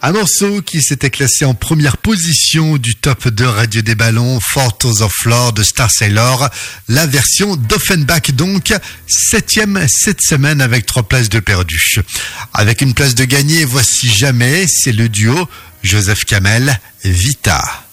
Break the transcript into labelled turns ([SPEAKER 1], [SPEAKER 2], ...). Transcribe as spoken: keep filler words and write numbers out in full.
[SPEAKER 1] Un morceau qui s'était classé en première position du top de Radio des Ballons, Photos of Love de Star Sailor, la version d'Offenbach donc, septième cette semaine avec trois places de perdu. Avec une place de gagné, voici Jamais, c'est le duo Joseph Kamel, Vita.